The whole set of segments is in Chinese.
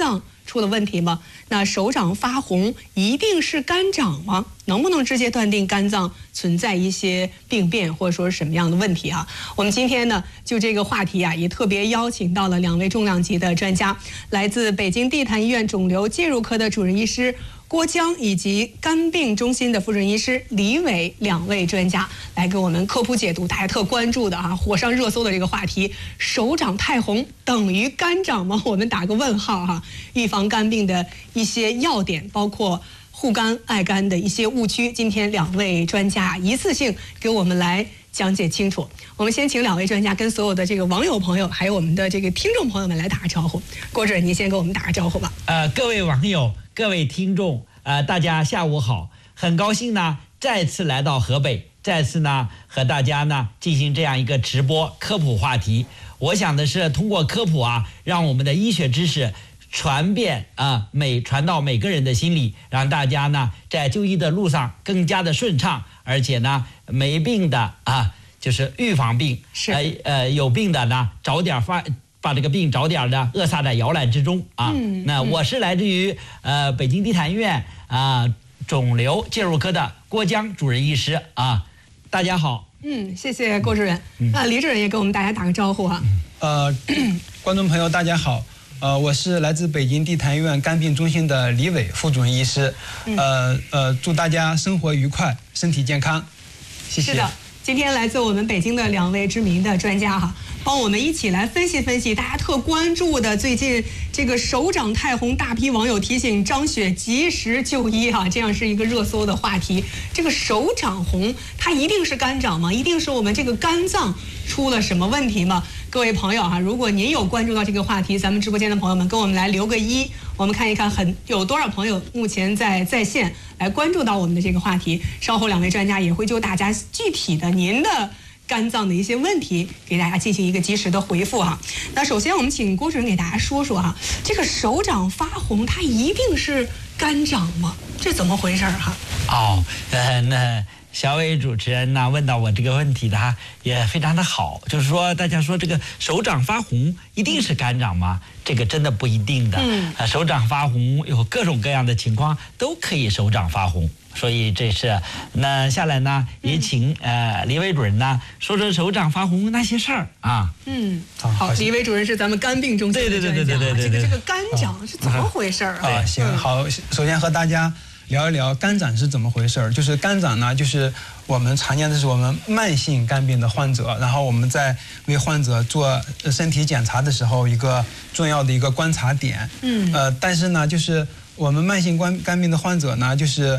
脏出了问题吗？那手掌发红一定是肝掌吗？能不能直接断定肝脏存在一些病变或者说是什么样的问题啊？我们今天呢就这个话题啊，也特别邀请到了2位重量级的专家，来自北京地坛医院肿瘤介入科的主任医师郭江以及肝病中心的副主任医师李伟2位专家来给我们科普解读大家特关注的火上热搜的这个话题：手掌太红等于肝掌吗？我们打个问号预防肝病的一些要点，包括护肝爱肝的一些误区，今天2位专家一次性给我们来讲解清楚。我们先请2位专家跟所有的这个网友朋友，还有我们的这个听众朋友们来打个招呼。郭主任，您先给我们打个招呼吧。 各位网友，各位听众，大家下午好，很高兴呢再次来到河北，再次呢和大家呢进行这样一个直播科普话题。我想的是通过科普让我们的医学知识传到每个人的心里，让大家呢在就医的路上更加的顺畅，而且呢没病的就是预防病，有病的呢早点把这个病早点的扼杀在摇篮之中那我是来自于北京地坛医院肿瘤介入科的郭江主任医师大家好。 谢谢郭主任。李主任也给我们大家打个招呼观众朋友大家好。我是来自北京地坛医院肝病中心的李伟副主任医师。祝大家生活愉快，身体健康，谢谢。 是的，今天来自我们北京的2位知名的专家帮我们一起来分析分析大家特关注的最近这个手掌太红，大批网友提醒张雪及时就医这样是一个热搜的话题。这个手掌红，它一定是肝掌吗？一定是我们这个肝脏出了什么问题吗？各位朋友如果您有关注到这个话题，咱们直播间的朋友们跟我们来留个1，我们看一看有多少朋友目前在线来关注到我们的这个话题。稍后2位专家也会就大家具体的您的肝脏的一些问题给大家进行一个及时的回复那首先我们请郭主任给大家说说这个手掌发红它一定是肝掌吗？这怎么回事那小伟主持人呢问到我这个问题的也非常的好，就是说大家说这个手掌发红一定是肝掌吗？这个真的不一定的。手掌发红有各种各样的情况都可以手掌发红，所以这是那下来呢也请李伟主任呢说说手掌发红那些事儿好，李伟主任是咱们肝病中心的专家。 对， 这个肝掌是怎么回事行，好，首先和大家聊一聊肝掌是怎么回事。就是肝掌呢，就是我们常见的是我们慢性肝病的患者，然后我们在为患者做身体检查的时候一个重要的一个观察点。但是呢，就是我们慢性肝病的患者呢，就是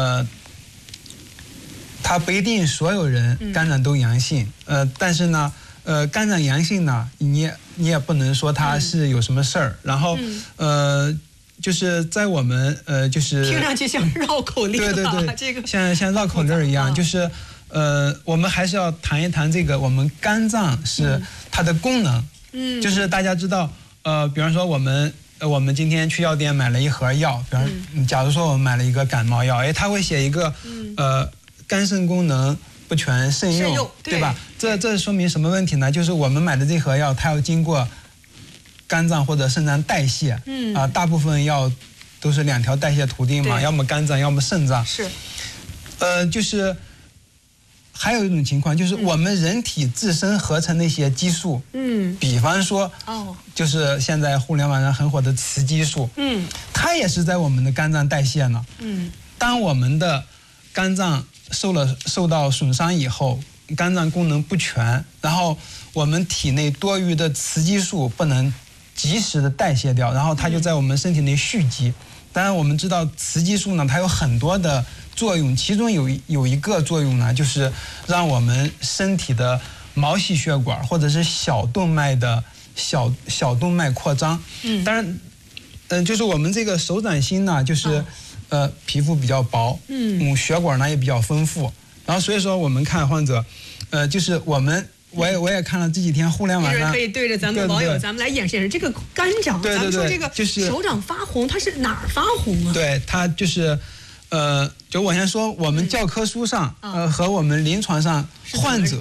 他不一定所有人肝掌都阳性。但是呢，肝掌阳性呢，你也不能说他是有什么事儿。然后就是在我们就是听上去像绕口令。 对， 这个像绕口令一样。就是我们还是要谈一谈这个我们肝脏是它的功能。就是大家知道比方说我们今天去药店买了一盒药，比方假如说我们买了一个感冒药，它会写一个肝肾功能不全，慎用，对吧？这说明什么问题呢？就是我们买的这盒药它要经过肝脏或者肾脏代谢。大部分药都是2条代谢途径嘛，要么肝脏要么肾脏。 是就是还有一种情况，就是我们人体自身合成的一些激素。比方说就是现在互联网上很火的雌激素。它也是在我们的肝脏代谢呢。当我们的肝脏受到损伤以后，肝脏功能不全，然后我们体内多余的雌激素不能及时的代谢掉，然后它就在我们身体内蓄积。当然我们知道雌激素呢，它有很多的作用，其中有一个作用呢，就是让我们身体的毛细血管或者是小动脉的小动脉扩张。当然就是我们这个手掌心呢，就是皮肤比较薄，血管呢也比较丰富，然后所以说我们看患者就是我也看了这几天互联网上， 可以对着咱们网友，咱们来演示演示这个肝掌。咱们说这个就是手掌发红，它是哪儿发红啊？ 对，它就是就我先说我们教科书上和我们临床上患者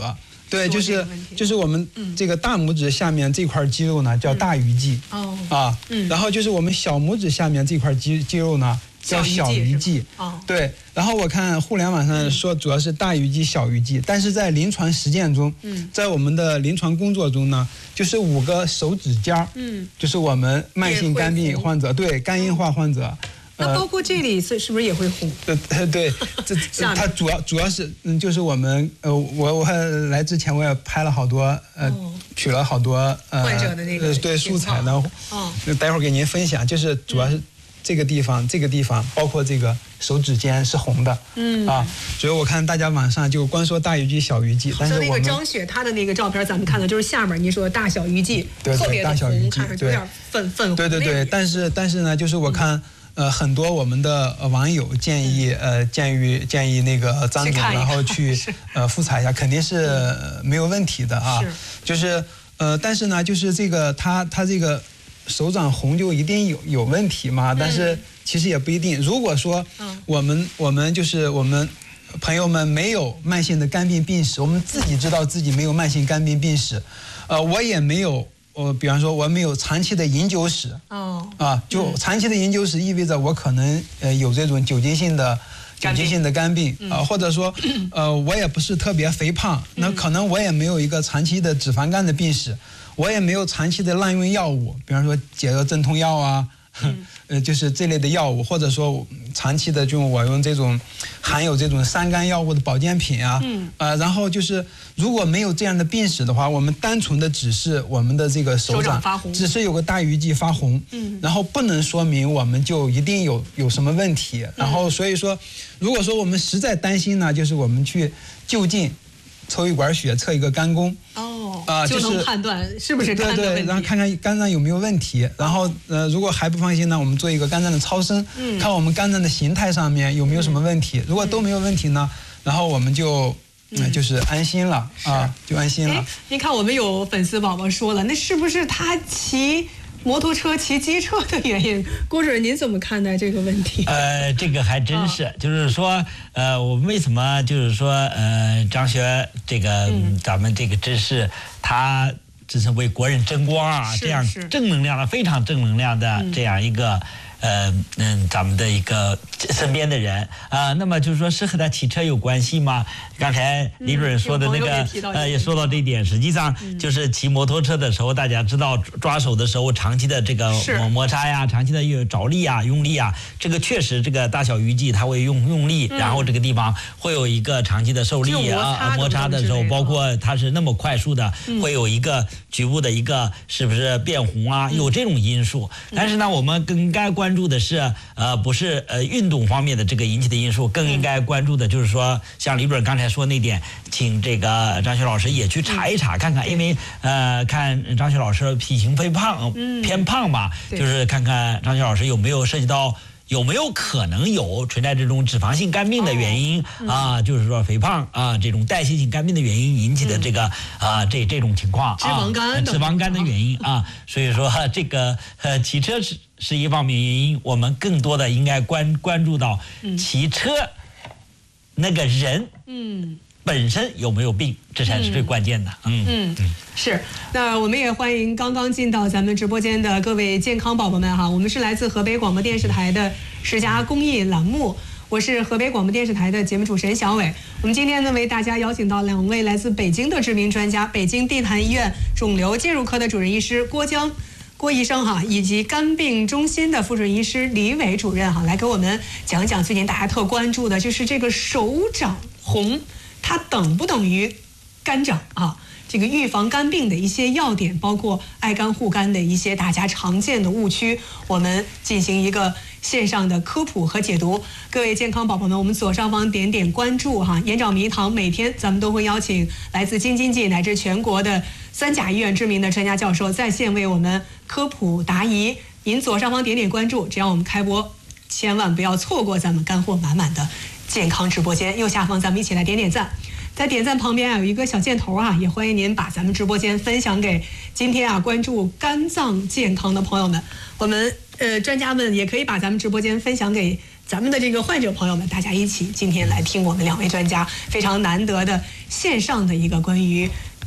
对，就是我们这个大拇指下面这块肌肉呢叫大鱼际，然后就是我们小拇指下面这块肌肉呢叫小鱼际，对。然后我看互联网上说主要是大鱼际、小鱼际，但是在临床实践中，在我们的临床工作中呢，就是5个手指尖，就是我们慢性肝病患者，对，肝硬化患者。 那包括这里是不是也会红？ 对，它主要是就是我们我来之前我也拍了好多取了好多患者的那个对素材呢，待会儿给您分享，就是主要是这个地方包括这个手指尖是红的，所以我看大家网上就光说大鱼际、小鱼际，但是我们那个张雪她的那个照片咱们看的就是下面您说的大小鱼际，特别的红，看着有点粉红。 对，但是呢，就是我看。很多我们的网友建议那个张总，然后去复查一下，肯定是没有问题的啊。就是但是呢，就是这个他这个手掌红就一定有问题吗？但是其实也不一定。如果说我们朋友们没有慢性的肝病病史，我们自己知道自己没有慢性肝病病史，我也没有。比方说我没有长期的饮酒史，就长期的饮酒史意味着我可能有这种酒精性的肝病或者说我也不是特别肥胖，那可能我也没有一个长期的脂肪肝的病史，我也没有长期的滥用药物，比方说解热镇痛药啊。就是这类的药物，或者说长期的我用这种含有这种三甘药物的保健品啊，然后就是如果没有这样的病史的话，我们单纯的只是我们的这个手掌发红， 只是有个大鱼际发红，然后不能说明我们就一定有什么问题。然后所以说，如果说我们实在担心呢，就是我们去就近抽一管血，测一个肝功。 就能判断是不是肝的问题， 然后看看肝脏有没有问题，然后如果还不放心呢，我们做一个肝脏的超声，看我们肝脏的形态上面有没有什么问题。如果都没有问题呢，然后我们就是安心了就安心了。 您看我们有粉丝宝宝说了，那是不是他骑摩托车、骑机车的原因？郭主任，您怎么看待这个问题？ 这个还真是，就是说，我们为什么就是说，张学这个咱们这个真是他真是为国人争光啊，这样正能量的、非常正能量的这样一个。咱们的一个身边的人那么就是说是和他骑车有关系吗？刚才李主任说的那个也说到这一点，实际上就是骑摩托车的时候，大家知道抓手的时候长期的这个摩擦呀，长期的着力啊、用力啊，这个确实这个大小鱼际它会用力，然后这个地方会有一个长期的受力摩擦的时候，包括它是那么快速的，会有一个局部的一个是不是变红啊，有这种因素。但是呢，我们更应该关注的是不是运动方面的这个引起的因素，更应该关注的就是说，像李主任刚才说那点，请这个张学老师也去查一查看看，因为看张学老师体型偏胖吧，就是看看张学老师有没有涉及到。有没有可能存在这种脂肪性肝病的原因就是说肥胖这种代谢性肝病的原因引起的这个这种情况脂肪肝的原因所以说这个骑车是一方面原因，我们更多的应该关注到骑车那个人本身有没有病，这才是最关键的。 是。那我们也欢迎刚刚进到咱们直播间的各位健康宝宝们哈，我们是来自河北广播电视台的10佳公益栏目，我是河北广播电视台的节目主持人小伟。我们今天呢为大家邀请到2位来自北京的知名专家，北京地坛医院肿瘤介入科的主任医师郭医生哈，以及肝病中心的副主任医师李伟主任哈，来给我们讲讲最近大家特关注的就是这个手掌红。它等不等于肝掌这个预防肝病的一些要点，包括爱肝护肝的一些大家常见的误区，我们进行一个线上的科普和解读。各位健康宝宝们，我们左上方点关注眼找迷堂，每天咱们都会邀请来自京津冀乃至全国的3甲医院知名的专家教授在线为我们科普答疑。您左上方点关注，只要我们开播，千万不要错过咱们干货满满的健康直播间。右下方咱们一起来点赞，在点赞旁边有一个小箭头也欢迎您把咱们直播间分享给今天关注肝脏健康的朋友们。我们专家们也可以把咱们直播间分享给咱们的这个患者朋友们，大家一起今天来听我们2位专家非常难得的线上的一个关于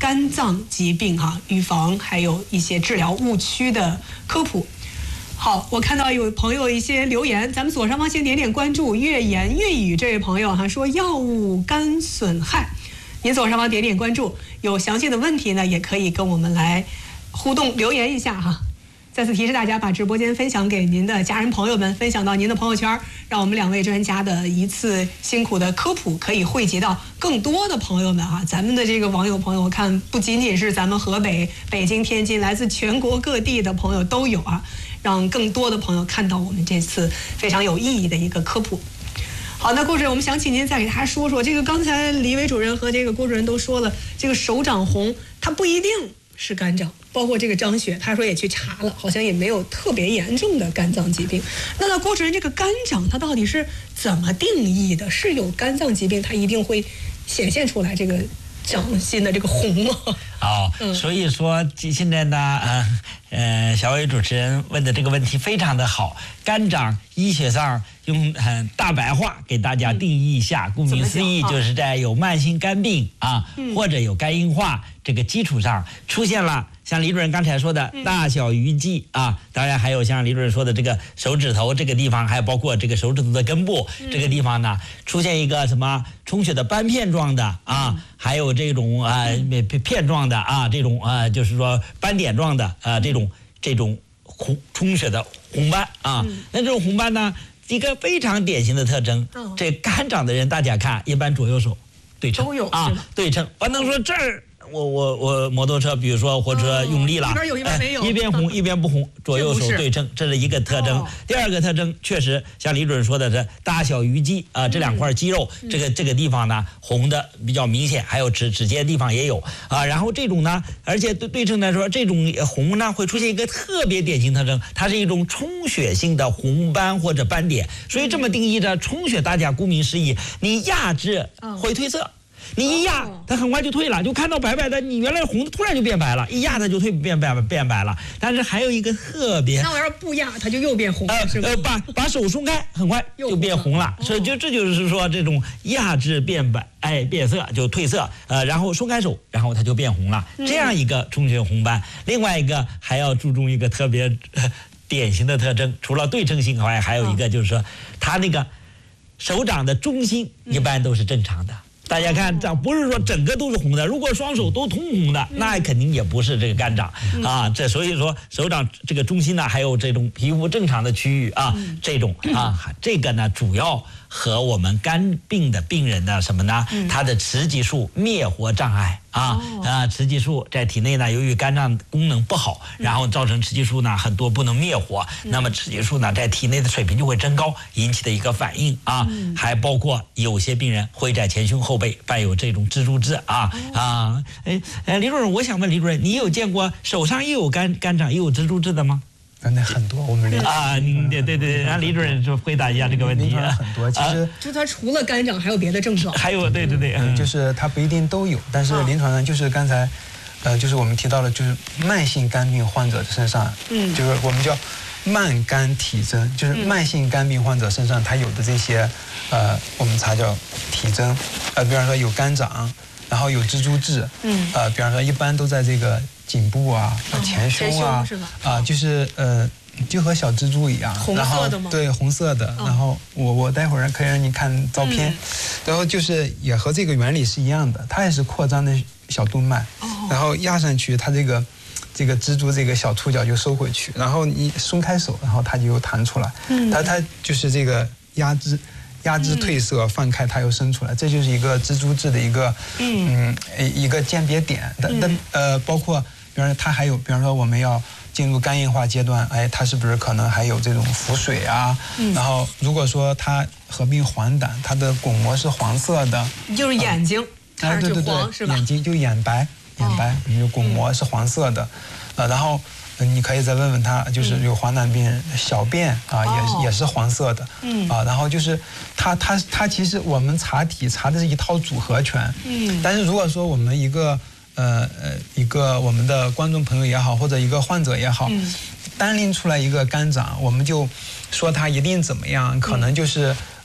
肝脏疾病预防还有一些治疗误区的科普。好，我看到有朋友一些留言，咱们左上方先点点关注。越言越语这位朋友说药物肝损害，您左上方点点关注，有详细的问题呢，也可以跟我们来互动留言一下再次提示大家，把直播间分享给您的家人朋友们，分享到您的朋友圈，让我们2位专家的一次辛苦的科普可以惠及到更多的朋友们咱们的这个网友朋友，我看不仅仅是咱们河北、北京、天津，来自全国各地的朋友都有让更多的朋友看到我们这次非常有意义的一个科普。好，那郭主任，我们想请您再给他说说这个，刚才李伟主任和这个郭主任都说了，这个手掌红它不一定是肝脏，包括这个张雪，他说也去查了，好像也没有特别严重的肝脏疾病。那郭主任，这个肝掌它到底是怎么定义的？是有肝脏疾病，它一定会显现出来这个掌心的这个红吗？ 所以说现在呢，小伟主持人问的这个问题非常的好。肝掌医学上用大白话给大家定义一下，顾名思义就是在有慢性肝病或者有肝硬化这个基础上出现了像李主任刚才说的大小鱼际当然还有像李主任说的这个手指头这个地方，还有包括这个手指头的根部这个地方呢，出现一个什么充血的斑片状的还有这种片状的这种就是说斑点状的这种充血的红斑那这种红斑呢，一个非常典型的特征，这肝掌的人大家看一般左右手对称都有对称，我能说这儿我摩托车比如说火车用力了， 一边有一边没有， 一边红一边不红，左右手对称，这是一个特征。第二个特征确实像李主任说的是大小鱼际这2块肌肉这个地方呢红的比较明显，还有指尖地方也有然后这种呢，而且对称来说这种红呢会出现一个特别典型特征，它是一种充血性的红斑或者斑点，所以这么定义的充血，大家顾名思义，你压制会褪色。你一压，它很快就退了，就看到白白的。你原来红的，突然就变白了，一压它就变白了。但是还有一个特别， 那我要是不压，它就又变红了，是吧？ 把手松开，很快就变红了。所以这就是说，这种压制变白，变色就褪色，然后松开手，然后它就变红了。这样一个充血红斑。另外一个还要注重一个特别典型的特征，除了对称性外，还有一个就是说，它那个手掌的中心一般都是正常的。大家看，这不是说整个都是红的，如果双手都通红的，那肯定也不是这个肝掌这所以说手掌这个中心呢，还有这种皮肤正常的区域这种这个呢主要和我们肝病的病人的什么呢？他的雌激素灭活障碍雌激素在体内呢，由于肝脏功能不好，然后造成雌激素呢很多不能灭活，那么雌激素呢在体内的水平就会增高，引起的一个反应还包括有些病人会在前胸后背伴有这种蜘蛛痣李主任，我想问李主任，你有见过手上又有肝掌又有蜘蛛痣的吗？ 那很多，我们对，让李主任就回答一下这个问题。 很多，其实就他除了肝掌还有别的症状， 还有对， 就是他不一定都有，但是临床上就是刚才，就是我们提到了，就是慢性肝病患者身上，就是我们叫慢肝体征，就是慢性肝病患者身上他有的这些，我们查叫体征，比方说有肝掌，然后有蜘蛛痣，比方说一般都在这个颈部前胸就是就和小蜘蛛一样， 红色的吗？ 对，红色的。然后我待会儿可以让你看照片，然后就是也和这个原理是一样的，它也是扩张的小动脉，然后压上去，它这个蜘蛛这个小触角就收回去，然后你松开手，然后它就又弹出来，它就是这个压制褪色，放开它又伸出来，这就是一个蜘蛛痣的一个一个鉴别点。包括比方说它还有，比方说我们要进入肝硬化阶段，它是不是可能还有这种腹水然后如果说它合并黄疸，它的巩膜是黄色的， 就是眼睛看上去黄是吧？ 眼睛就眼白，就巩膜是黄色的，然后你可以再问问他，就是有黄疸病人小便也是黄色的，然后就是他其实我们查体查的是一套组合拳，但是如果说我们一个我们的观众朋友也好，或者一个患者也好，单拎出来一个肝掌，我们就说他一定怎么样，可能就是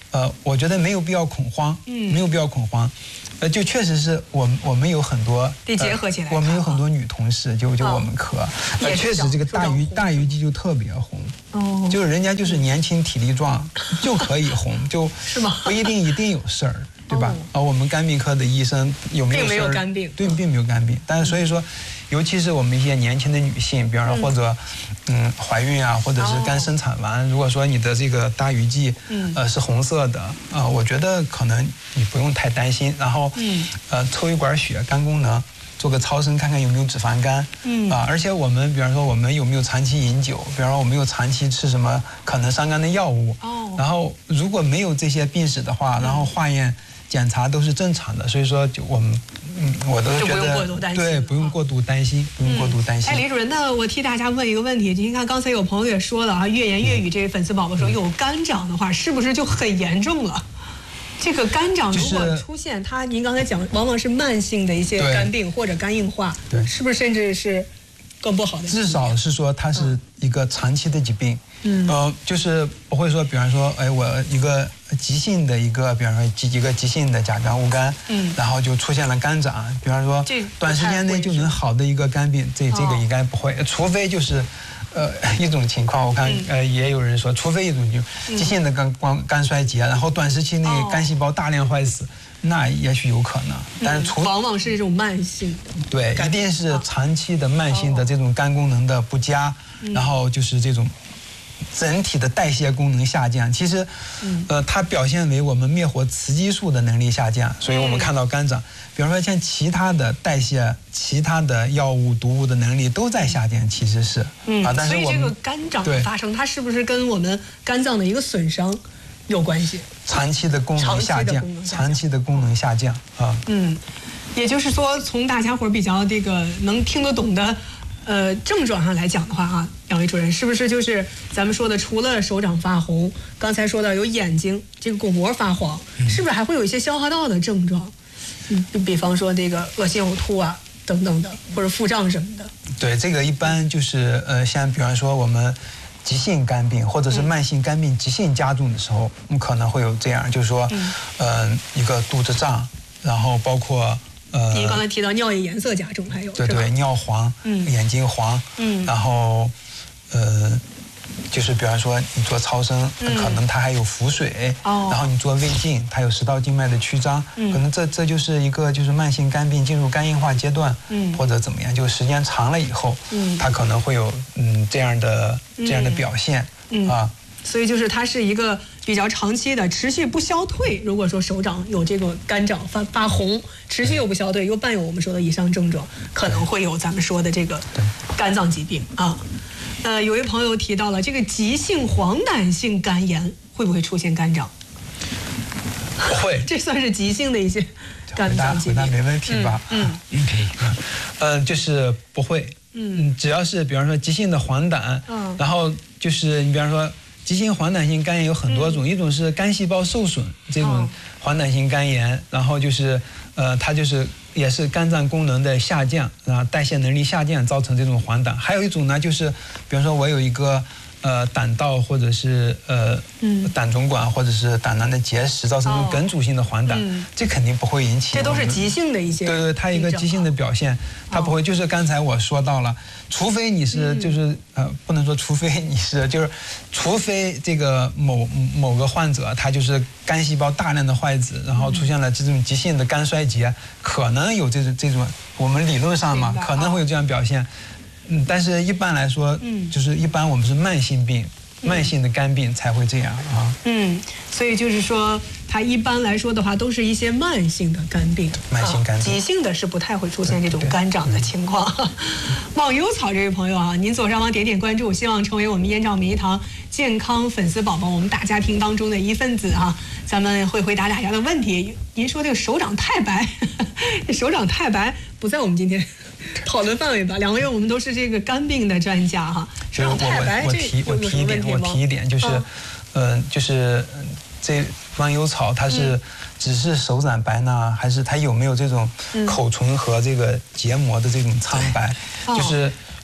我觉得没有必要恐慌，没有必要恐慌。就确实是我们有很多得结合起来， 我们有很多女同事，就我们科，确实这个大鱼际就特别红，就是人家就是年轻体力壮就可以红，就是吗？ 不一定有事儿，对吧？我们肝病科的医生有没有事儿？ 并没有肝病， 对，并没有肝病，但是所以说。尤其是我们一些年轻的女性，比方说或者怀孕啊，或者是刚生产完，如果说你的这个大鱼际是红色的我觉得可能你不用太担心。然后抽一管血，肝功能做个超声看看有没有脂肪肝而且我们比方说我们有没有长期饮酒，比方说我们有长期吃什么可能伤肝的药物然后如果没有这些病史的话，然后化验检查都是正常的，所以说就我都觉得对，不用过度担心，不用过度担心。 李主任，那我替大家问一个问题，您看刚才有朋友也说了越言越语这位粉丝宝宝说，有肝长的话是不是就很严重了？这个肝长如果出现，您刚才讲往往是慢性的一些肝病或者肝硬化， 对， 是不是甚至是更不好的？ 至少是说它是一个长期的疾病。就是不会说，比方说，我一个急性的比方说一个急性的甲状腺肝，然后就出现了肝长，比方说短时间内就能好的一个肝病，这个应该不会，除非就是一种情况，我看也有人说，除非一种就急性的肝衰竭，然后短时期内肝细胞大量坏死，那也许有可能，但是往往是这种慢性的， 对，一定是长期的慢性的这种肝功能的不佳，然后就是这种。整体的代谢功能下降，其实，它表现为我们灭活雌激素的能力下降，所以我们看到肝长。比方说像其他的代谢、其他的药物、毒物的能力都在下降，其实是但是所以这个肝长的发生，它是不是跟我们肝脏的一个损伤有关系？ 长期的功能下降，长期的功能下降也就是说，从大家伙比较这个能听得懂的。症状上来讲的话两位主任是不是就是咱们说的，除了手掌发红，刚才说到有眼睛这个巩膜发黄，是不是还会有一些消化道的症状？比方说这个恶心呕吐等等的，或者腹胀什么的。对， 这个一般就是像比方说我们急性肝病或者是慢性肝病急性加重的时候，我们可能会有这样，就是说一个肚子胀，然后包括。 您刚才提到尿液颜色加重，还有对尿黄，眼睛黄，然后就是比方说你做超声，可能它还有腹水，然后你做胃镜，它有食道静脉的曲张，可能这就是一个就是慢性肝病进入肝硬化阶段，或者怎么样，就时间长了以后，它可能会有这样的表现所以就是它是一个比较长期的持续不消退。如果说手掌有这个肝长发红，持续又不消退，又伴有我们说的以上症状，可能会有咱们说的这个肝脏疾病有一朋友提到了这个急性黄疸性肝炎会不会出现肝长？ 会， 这算是急性的一些肝脏疾病。 回答没问题吧？可以。就是不会。只要是比方说急性的黄疸，然后就是你比方说。急性黄疸性肝炎有很多种，一种是肝细胞受损这种黄疸性肝炎，然后就是它就是也是肝脏功能的下降，代谢能力下降造成这种黄疸。还有一种呢，就是比方说我有一个胆道或者是胆总管或者是胆囊的结石造成梗阻性的黄疸，这肯定不会引起。 这都是急性的一些。 对，它一个急性的表现，它不会。就是刚才我说到了，除非你是就是不能说除非你是就是除非这个某个患者他就是肝细胞大量的坏死，然后出现了这种急性的肝衰竭，可能有这种我们理论上嘛可能会有这样表现。但是一般来说，就是一般我们是慢性病，慢性的肝病才会这样所以就是说，它一般来说的话，都是一些慢性的肝病， 慢性肝病， 急性的是不太会出现这种肝长的情况。忘忧草这位朋友您左上方点点关注，希望成为我们燕赵每一堂健康粉丝宝宝，我们大家庭当中的一份子咱们会回答大家的问题。您说这个手掌太白，手掌太白不在我们今天讨论范围吧？两位我们都是这个肝病的专家手掌太白， 我提一点就是，就是这忘忧草它是只是手掌白呢，还是它有没有这种口唇和这个结膜的这种苍白？就是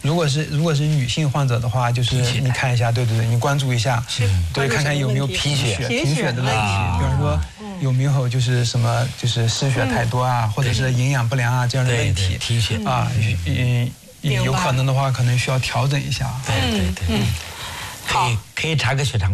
如果是女性患者的话，就是你看一下，对，你关注一下，对，看看有没有贫血的问题，比方说有没有就是什么就是失血太多啊，或者是营养不良啊这样的问题， 贫血啊，有可能的话，可能需要调整一下。 对，可以查个血糖。